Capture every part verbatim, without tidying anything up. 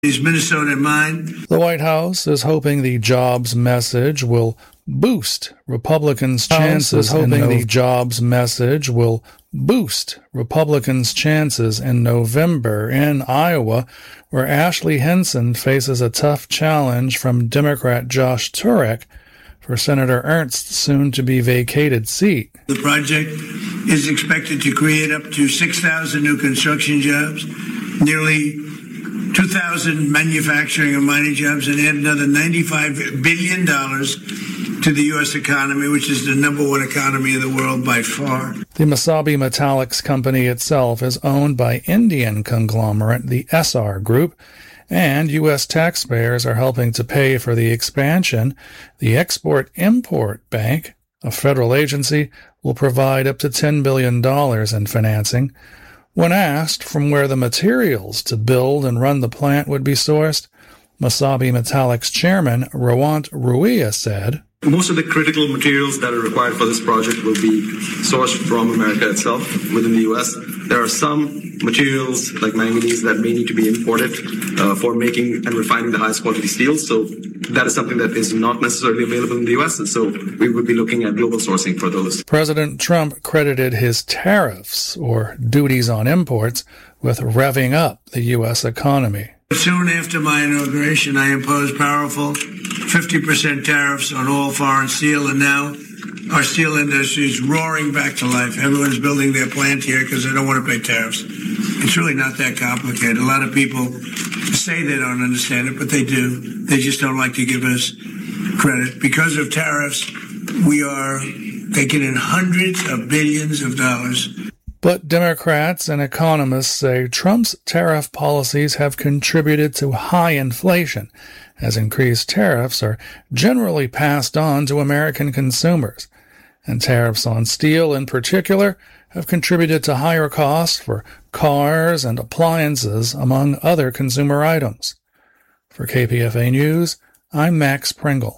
Is Minnesota in mind? The White House is hoping the jobs message will boost Republicans' chances. Hoping the jobs message will boost Republicans' chances in November in Iowa, where Ashley Hinson faces a tough challenge from Democrat Josh Turek for Senator Ernst's soon-to-be vacated seat. The project is expected to create up to six thousand new construction jobs, nearly two thousand manufacturing and mining jobs, and add another ninety-five billion dollars to the U S economy, which is the number one economy in the world by far. The Mesabi Metallics company itself is owned by Indian conglomerate, the Essar Group, and U S taxpayers are helping to pay for the expansion. The Export-Import Bank, a federal agency, will provide up to ten billion dollars in financing. When asked from where the materials to build and run the plant would be sourced, Mesabi Metallics chairman Rawant Ruia said, "Most of the critical materials that are required for this project will be sourced from America itself within the U S. There are some materials like manganese that may need to be imported uh, for making and refining the highest quality steels. So that is something that is not necessarily available in the U S. And so we would be looking at global sourcing for those." President Trump credited his tariffs, or duties on imports, with revving up the U S economy. Soon after my inauguration, I imposed powerful fifty percent tariffs on all foreign steel, and now our steel industry is roaring back to life. Everyone's building their plant here because they don't want to pay tariffs. It's really not that complicated. A lot of people say they don't understand it, but they do. They just don't like to give us credit. Because of tariffs, we are taking in hundreds of billions of dollars. But Democrats and economists say Trump's tariff policies have contributed to high inflation, as increased tariffs are generally passed on to American consumers. And tariffs on steel in particular have contributed to higher costs for cars and appliances, among other consumer items. For K P F A News, I'm Max Pringle.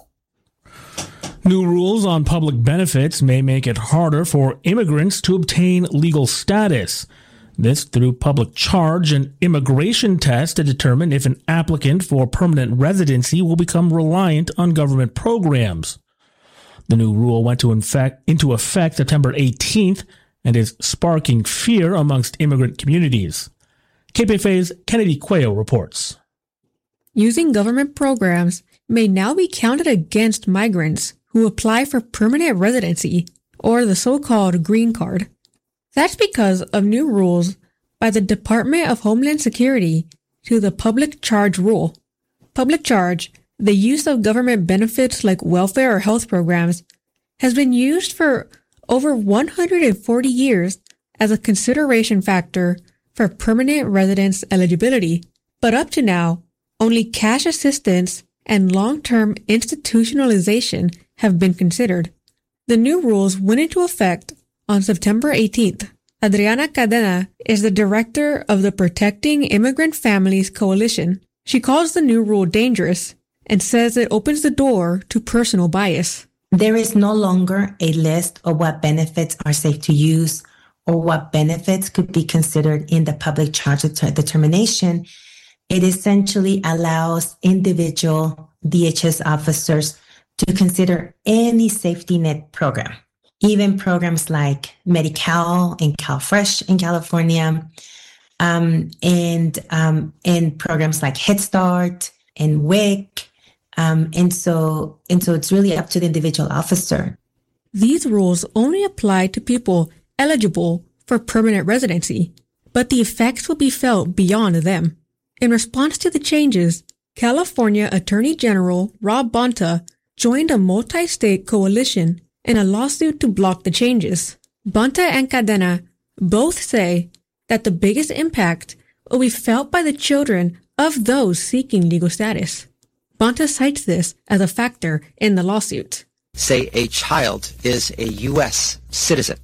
New rules on public benefits may make it harder for immigrants to obtain legal status. This through public charge and immigration tests to determine if an applicant for permanent residency will become reliant on government programs. The new rule went to infect, into effect September eighteenth and is sparking fear amongst immigrant communities. K P F A's Kennedy Cuello reports. Using government programs may now be counted against migrants who apply for permanent residency, or the so-called green card. That's because of new rules by the Department of Homeland Security to the public charge rule. Public charge, the use of government benefits like welfare or health programs, has been used for over one hundred forty years as a consideration factor for permanent residence eligibility. But up to now, only cash assistance and long-term institutionalization have been considered. The new rules went into effect on September eighteenth. Adriana Cadena is the director of the Protecting Immigrant Families Coalition. She calls the new rule dangerous and says it opens the door to personal bias. There is no longer a list of what benefits are safe to use or what benefits could be considered in the public charge determination. It essentially allows individual D H S officers to consider any safety net program, even programs like Medi-Cal and CalFresh in California, um, and um, and programs like Head Start and W I C. Um, and so and so it's really up to the individual officer. These rules only apply to people eligible for permanent residency, but the effects will be felt beyond them. In response to the changes, California Attorney General Rob Bonta joined a multi-state coalition in a lawsuit to block the changes. Bonta and Cadena both say that the biggest impact will be felt by the children of those seeking legal status. Bonta cites this as a factor in the lawsuit. Say a child is a U S citizen,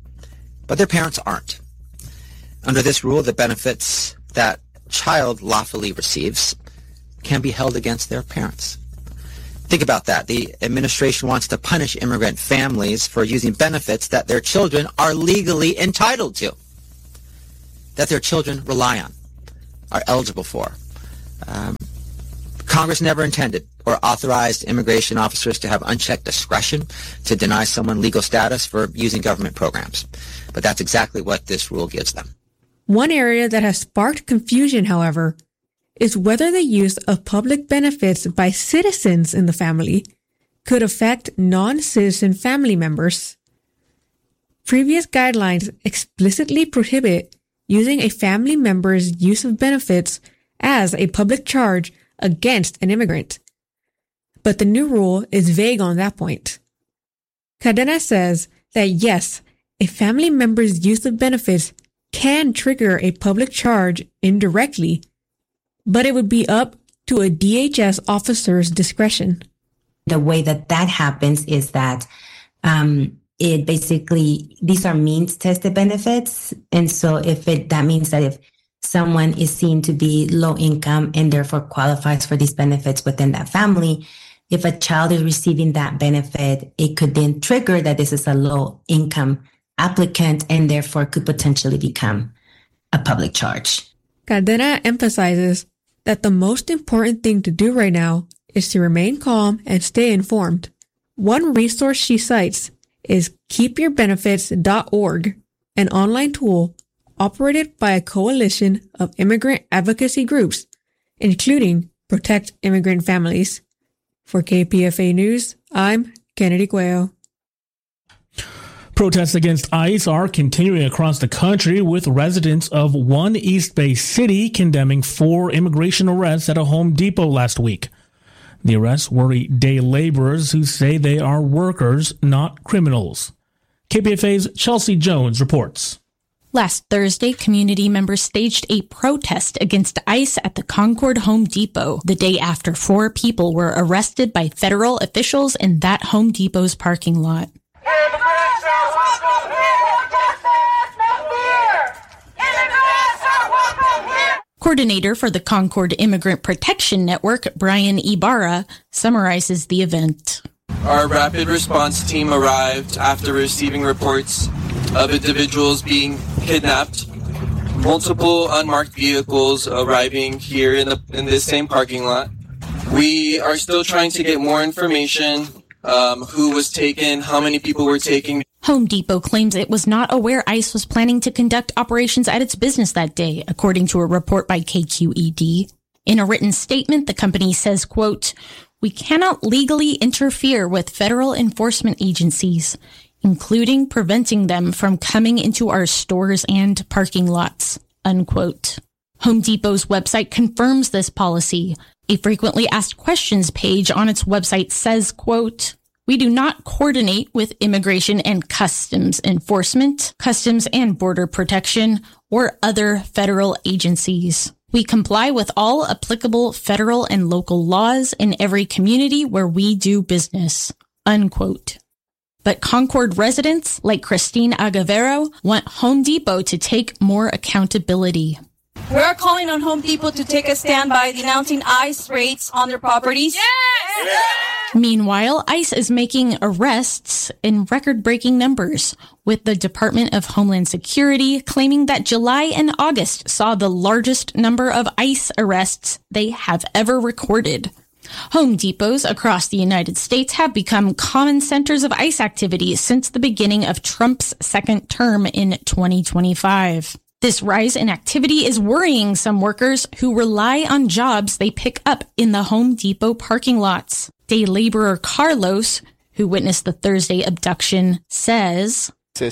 but their parents aren't. Under this rule, the benefits that child lawfully receives can be held against their parents. Think about that. The administration wants to punish immigrant families for using benefits that their children are legally entitled to, that their children rely on, are eligible for. Um, Congress never intended or authorized immigration officers to have unchecked discretion to deny someone legal status for using government programs. But that's exactly what this rule gives them. One area that has sparked confusion, however, is whether the use of public benefits by citizens in the family could affect non-citizen family members. Previous guidelines explicitly prohibit using a family member's use of benefits as a public charge against an immigrant. But the new rule is vague on that point. Cadena says that yes, a family member's use of benefits can trigger a public charge indirectly, but it would be up to a D H S officer's discretion. The way that that happens is that um, it basically, these are means tested benefits. And so if it, that means that if someone is seen to be low income and therefore qualifies for these benefits within that family, if a child is receiving that benefit, it could then trigger that this is a low income applicant and therefore could potentially become a public charge. Cadena emphasizes that the most important thing to do right now is to remain calm and stay informed. One resource she cites is keep your benefits dot org, an online tool operated by a coalition of immigrant advocacy groups, including Protect Immigrant Families. For K P F A News, I'm Kennedy Cuello. Protests against ICE are continuing across the country, with residents of one East Bay city condemning four immigration arrests at a Home Depot last week. The arrests worry day laborers who say they are workers, not criminals. K P F A's Chelsea Jones reports. Last Thursday, community members staged a protest against ICE at the Concord Home Depot the day after four people were arrested by federal officials in that Home Depot's parking lot. Coordinator for the Concord Immigrant Protection Network, Brian Ibarra, summarizes the event. Our rapid response team arrived after receiving reports of individuals being kidnapped, multiple unmarked vehicles arriving here in the in this same parking lot. We are still trying to get more information, um, who was taken, how many people were taken. Home Depot claims it was not aware ICE was planning to conduct operations at its business that day, according to a report by K Q E D. In a written statement, the company says, quote, "We cannot legally interfere with federal enforcement agencies, including preventing them from coming into our stores and parking lots," unquote. Home Depot's website confirms this policy. A frequently asked questions page on its website says, quote, "We do not coordinate with Immigration and Customs Enforcement, Customs and Border Protection, or other federal agencies. We comply with all applicable federal and local laws in every community where we do business," unquote. But Concord residents, like Christine Agavero, want Home Depot to take more accountability. We're calling on Home Depot to take a stand by denouncing ICE raids on their properties. Yes! Yes! Meanwhile, ICE is making arrests in record-breaking numbers, with the Department of Homeland Security claiming that July and August saw the largest number of ICE arrests they have ever recorded. Home Depots across the United States have become common centers of ICE activity since the beginning of Trump's second term in twenty twenty-five. This rise in activity is worrying some workers who rely on jobs they pick up in the Home Depot parking lots. Day laborer Carlos, who witnessed the Thursday abduction, says,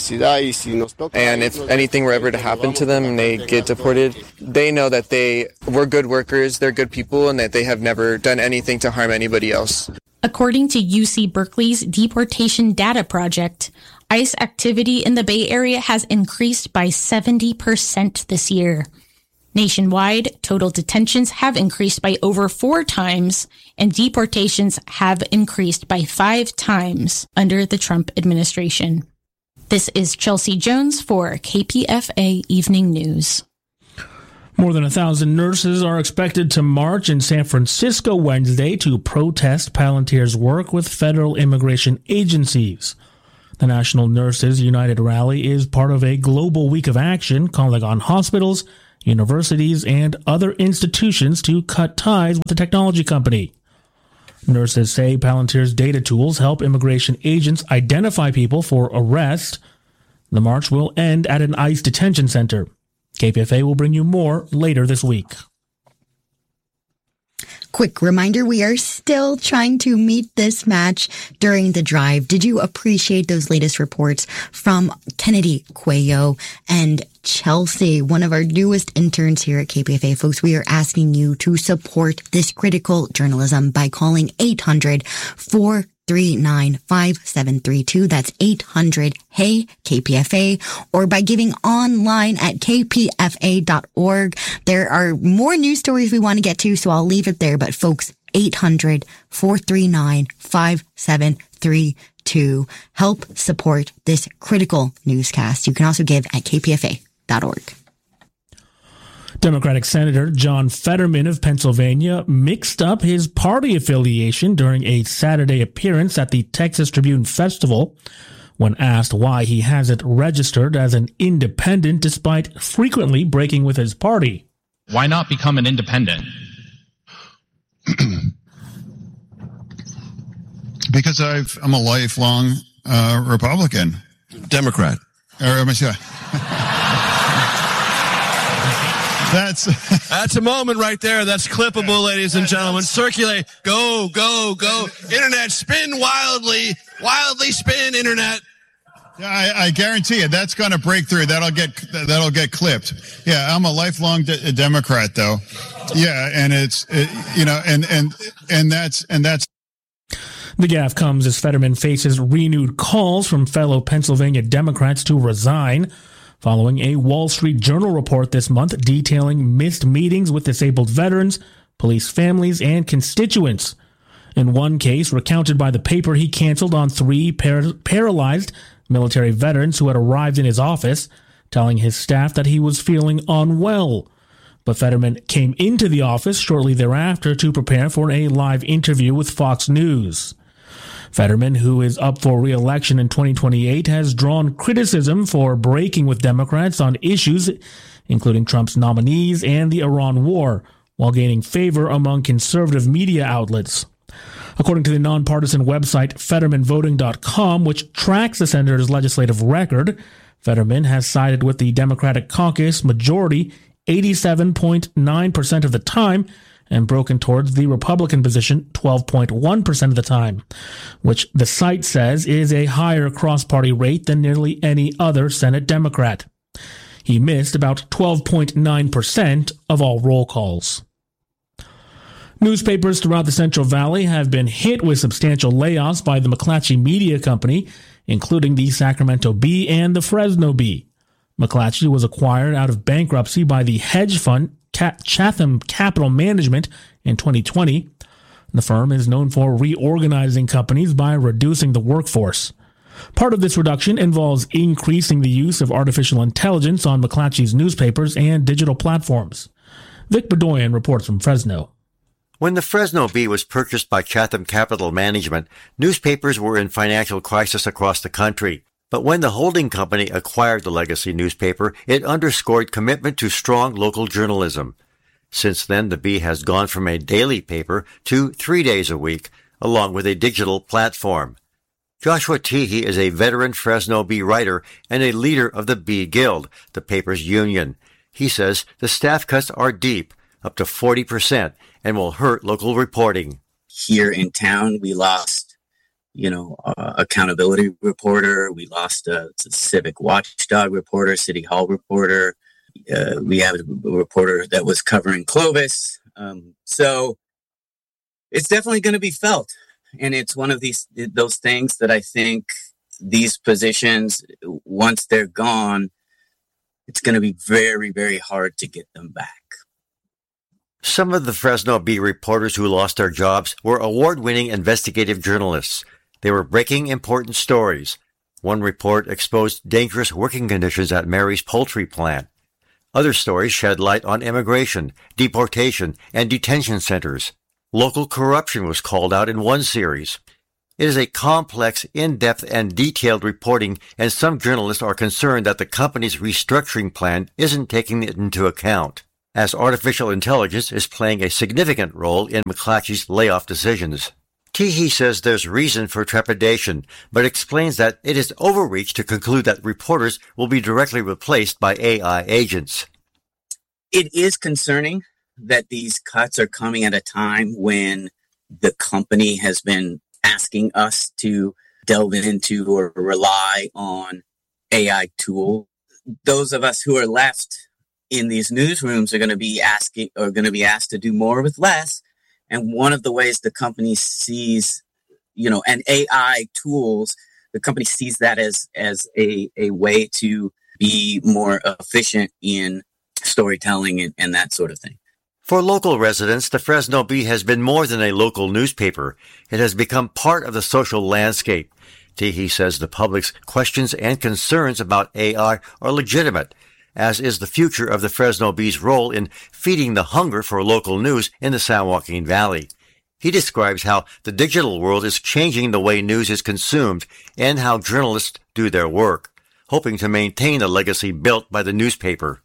"And if anything were ever to happen to them and they get deported, they know that they were good workers, they're good people, and that they have never done anything to harm anybody else." According to U C Berkeley's Deportation Data Project, ICE activity in the Bay Area has increased by seventy percent this year. Nationwide, total detentions have increased by over four times, and deportations have increased by five times under the Trump administration. This is Chelsea Jones for K P F A Evening News. More than a thousand nurses are expected to march in San Francisco Wednesday to protest Palantir's work with federal immigration agencies. The National Nurses United Rally is part of a global week of action calling on hospitals, universities, and other institutions to cut ties with the technology company. Nurses say Palantir's data tools help immigration agents identify people for arrest. The march will end at an ICE detention center. K P F A will bring you more later this week. Quick reminder, we are still trying to meet this match during the drive. Did you appreciate those latest reports from Kennedy Cuello and Chelsea, one of our newest interns here at K P F A? Folks, we are asking you to support this critical journalism by calling eight hundred, four three nine, five seven three two. That's eight hundred, hey, K P F A, or by giving online at k p f a dot org. There are more news stories we want to get to, so I'll leave it there. But folks, eight hundred, four three nine, five seven three two. Help support this critical newscast. You can also give at k p f a dot org. Democratic Senator John Fetterman of Pennsylvania mixed up his party affiliation during a Saturday appearance at the Texas Tribune Festival. When asked why he hasn't registered as an independent despite frequently breaking with his party. Why not become an independent? Because I've, I'm a lifelong uh, Republican. Democrat. Or, I'm sorry. That's that's a moment right there. That's clippable, ladies and gentlemen. Circulate. Go, go, go. Internet, spin wildly. Wildly spin, Internet. Yeah, I, I guarantee you that's going to break through. That'll get that'll get clipped. Yeah, I'm a lifelong de- Democrat, though. Yeah, and it's it, you know, and and and that's and that's. The gaffe comes as Fetterman faces renewed calls from fellow Pennsylvania Democrats to resign, following a Wall Street Journal report this month detailing missed meetings with disabled veterans, police families, and constituents. In one case, recounted by the paper, he canceled on three par- paralyzed military veterans who had arrived in his office, telling his staff that he was feeling unwell. But Fetterman came into the office shortly thereafter to prepare for a live interview with Fox News. Fetterman, who is up for re-election in twenty twenty-eight, has drawn criticism for breaking with Democrats on issues including Trump's nominees and the Iran war, while gaining favor among conservative media outlets. According to the nonpartisan website Fetterman Voting dot com, which tracks the senator's legislative record, Fetterman has sided with the Democratic caucus majority eighty-seven point nine percent of the time and broken towards the Republican position twelve point one percent of the time, which the site says is a higher cross-party rate than nearly any other Senate Democrat. He missed about twelve point nine percent of all roll calls. Newspapers throughout the Central Valley have been hit with substantial layoffs by the McClatchy Media Company, including the Sacramento Bee and the Fresno Bee. McClatchy was acquired out of bankruptcy by the hedge fund Chatham Capital Management in twenty twenty. The firm is known for reorganizing companies by reducing the workforce. Part of this reduction involves increasing the use of artificial intelligence on McClatchy's newspapers and digital platforms. Vic Bedoyan reports from Fresno. When the Fresno Bee was purchased by Chatham Capital Management, newspapers were in financial crisis across the country. But when the holding company acquired the legacy newspaper, it underscored commitment to strong local journalism. Since then, the Bee has gone from a daily paper to three days a week, along with a digital platform. Joshua Teehee is a veteran Fresno Bee writer and a leader of the Bee Guild, the paper's union. He says the staff cuts are deep, up to forty percent, and will hurt local reporting. Here in town, we lost you know, uh, accountability reporter. We lost a, a civic watchdog reporter, city hall reporter. Uh, we have a reporter that was covering Clovis. Um, so it's definitely going to be felt. And it's one of these, those things that I think these positions, once they're gone, it's going to be very, very hard to get them back. Some of the Fresno Bee reporters who lost their jobs were award-winning investigative journalists. They were breaking important stories. One report exposed dangerous working conditions at Mary's poultry plant. Other stories shed light on immigration, deportation, and detention centers. Local corruption was called out in one series. It is a complex, in-depth, and detailed reporting, and some journalists are concerned that the company's restructuring plan isn't taking it into account, as artificial intelligence is playing a significant role in McClatchy's layoff decisions. Teehee says there's reason for trepidation, but explains that it is overreach to conclude that reporters will be directly replaced by A I agents. It is concerning that these cuts are coming at a time when the company has been asking us to delve into or rely on A I tools. Those of us who are left in these newsrooms are going to be asking, or going to be asked to do more with less. And one of the ways the company sees, you know, and A I tools, the company sees that as as a, a way to be more efficient in storytelling and, and that sort of thing. For local residents, the Fresno Bee has been more than a local newspaper. It has become part of the social landscape. Teehee says the public's questions and concerns about A I are legitimate, as is the future of the Fresno Bee's role in feeding the hunger for local news in the San Joaquin Valley. He describes how the digital world is changing the way news is consumed and how journalists do their work, hoping to maintain the legacy built by the newspaper.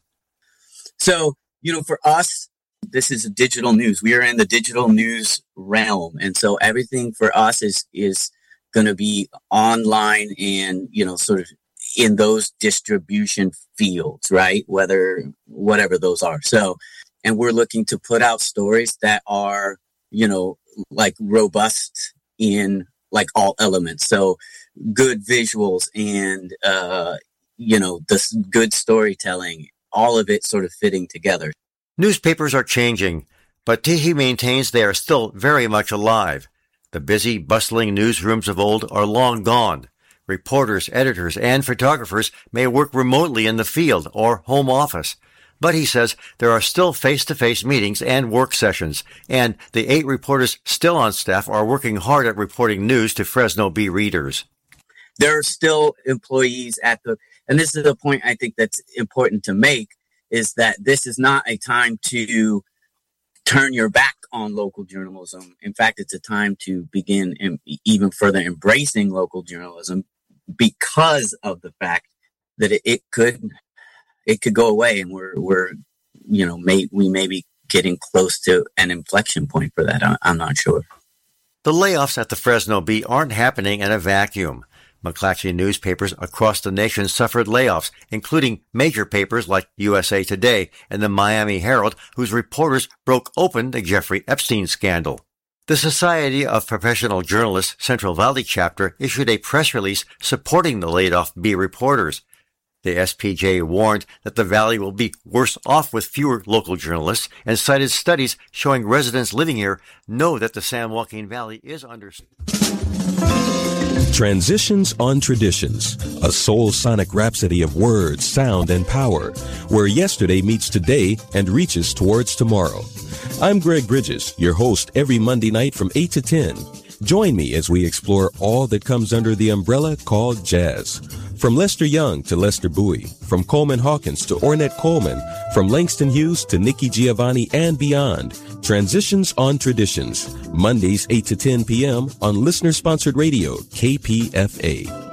So, you know, for us, this is digital news. We are in the digital news realm. And so everything for us is, is going to be online and, you know, sort of in those distribution fields, right? Whether, whatever those are. So, and we're looking to put out stories that are, you know, like robust in like all elements. So good visuals and, uh, you know, this good storytelling, all of it sort of fitting together. Newspapers are changing, but Teehee maintains they are still very much alive. The busy, bustling newsrooms of old are long gone. Reporters, editors, and photographers may work remotely in the field or home office. But he says there are still face-to-face meetings and work sessions, and the eight reporters still on staff are working hard at reporting news to Fresno Bee readers. There are still employees at the, and this is the point I think that's important to make, is that this is not a time to turn your back on local journalism. In fact, it's a time to begin em- even further embracing local journalism because of the fact that it, it could it could go away, and we're we're you know may we may be getting close to an inflection point for that. I, I'm not sure. The layoffs at the Fresno Bee aren't happening in a vacuum. McClatchy newspapers across the nation suffered layoffs, including major papers like U S A Today and the Miami Herald, whose reporters broke open the Jeffrey Epstein scandal. The Society of Professional Journalists Central Valley chapter issued a press release supporting the laid-off Bee reporters. The S P J warned that the Valley will be worse off with fewer local journalists and cited studies showing residents living here know that the San Joaquin Valley is under... Transitions on Traditions, a soul sonic rhapsody of words, sound, and power, where yesterday meets today and reaches towards tomorrow. I'm Greg Bridges, your host every Monday night from eight to ten. Join me as we explore all that comes under the umbrella called jazz. From Lester Young to Lester Bowie, from Coleman Hawkins to Ornette Coleman, from Langston Hughes to Nikki Giovanni and beyond. Transitions on Traditions, Mondays eight to ten p.m. on listener-sponsored radio, K P F A.